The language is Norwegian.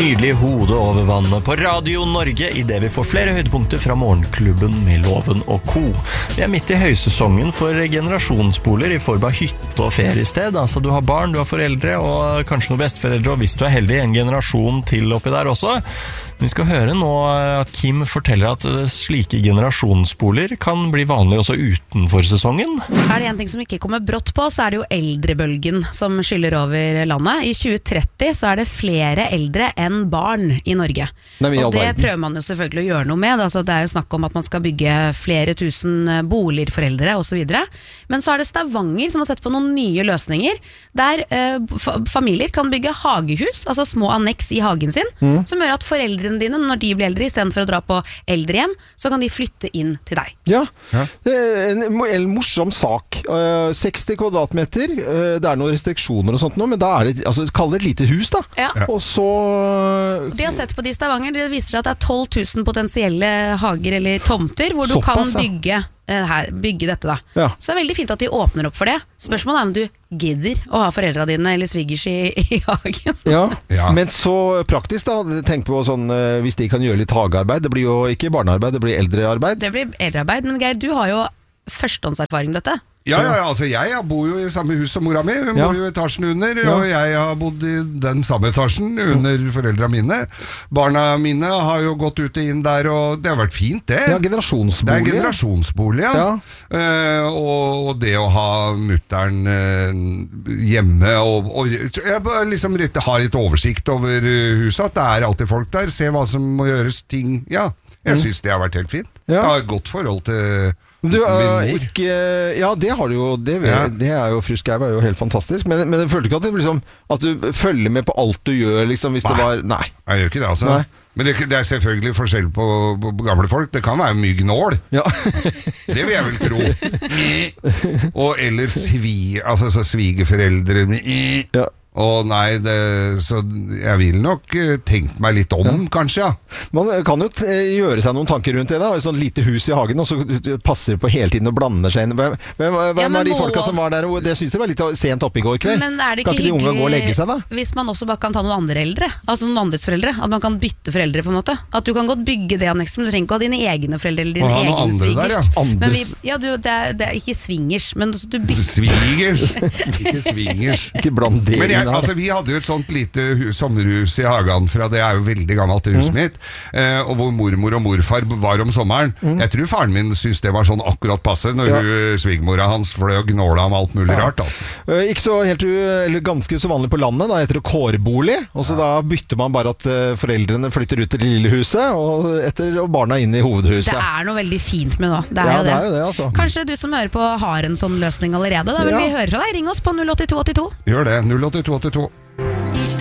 nydelig hode over vannet på Radio Norge I det vi får flere høydepunkter fra morgenklubben med Loven og Co. Vi midt I høysesongen for generasjonsboliger I form av hytte og feriested. Altså du har barn, du har foreldre og kanskje noen besteforeldre, og hvis du heldig en generasjon til oppi der også. Vi skal høre nå at Kim forteller at slike generasjonsboliger kan bli vanlig også utenfor sesongen. Det en ting som ikke kommer brått på, så det jo eldrebølgen som skyller over landet. I 2030 så det flere eldre enn barn I Norge. Og det prøver man jo selvfølgelig å gjøre noe med. Altså, det jo snakk om at man skal bygge flere tusen boliger for eldre og så videre. Men så det Stavanger som har sett på noen nye løsninger, der familier kan bygge hagehus, altså små anneks I hagen sin, som gjør at foreldrene dine, når de blir eldre, I stedet for å dra på eldrehjem, så kan de flytte inn til deg. Ja, det en morsom sak. 60 kvadratmeter, det noen restriksjoner og sånt nå, men da det, altså, kall det et lite hus da. Ja. Og så... De har sett på de Stavanger, det viser seg at det 12 000 potensielle hager eller tomter, hvor du Såpass, kan bygge dette da. Ja. Så det veldig fint at de åpner opp for det. Spørsmålet om du gidder å ha foreldre dine eller svigers I hagen. Ja, men så praktisk da, tenk på sånn, hvis de kan gjøre litt hagearbeid, det blir jo ikke barnearbeid, det blir eldrearbeid. Det blir eldrearbeid, men Geir, du har jo førstehåndserfaring med dette. Ja, altså jeg bor jo I samme hus som mora mi. Hun bor jo I etasjen under, og jeg har bodd I den samme etasjen under foreldra mine. Barna mine har jo gått ut og inn der, og det har vært fint det. Ja, generasjonsbolig. Det generasjonsbolig, ja. Og det å ha mutteren hjemme, og jeg liksom har litt oversikt over huset, at det alltid folk der, se hva som må gjøres, ting. Ja, jeg synes det har vært helt fint. Jeg har et godt forhold til du, ikke, ja, det har du jo det jo Fru Skau jo helt fantastisk, men jeg følte ikke at, liksom, at du følger med på alt du gjør liksom, hvis det var, nei jeg gjør ikke det altså men det selvfølgelig forskjell på gamle folk. Det kan være mye gnål det vil jeg vel tro og eller svigerforeldre Og nei, så jeg vil nok tenkt meg litt om, kanskje, Man kan jo gjøre seg noen tanker rundt det da, et sånt lite hus I hagen, og så passer det på hele tiden og blander seg inn. Hvem de folka som var der, og det synes det var litt sent oppe I går kveld. Men det kan ikke de unge gå og legge seg da? Hvis man også bare kan ta noen andre eldre, altså noen andres foreldre, at man kan bytte foreldre på en måte. At du kan godt bygge det annekset, men du trenger ikke ha dine egne foreldre eller dine egne svigers. Det ikke svingers, men du bytter. Svigers, ikke svingers. Ikke bland det. Altså, vi hadde jo et sånt lite sommerhus I hagen fra, det jo veldig gammelt huset mitt, og hvor mormor og morfar var om sommeren. Jeg tror faren min synes det var sånn akkurat passe når svigmora hans fløy og gnåla om alt mulig rart. Altså. Ikke så helt, eller ganske så vanlig på landet, da heter det kårbolig, og så da bytter man bare at foreldrene flytter ut til det lille huset, og barna inn I hovedhuset. Det noe veldig fint med da. Det jo det. Jo det altså. Kanskje du som hører på har en sånn løsning allerede, da vil vi høre fra deg. Ring oss på 08282. Gjør det, 08282.